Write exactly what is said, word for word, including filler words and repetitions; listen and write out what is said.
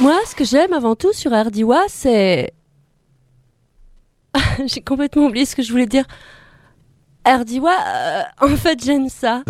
Moi, ce que j'aime avant tout sur Ardiwa, c'est... J'ai complètement oublié ce que je voulais dire. Ardiwa, euh, en fait, j'aime ça.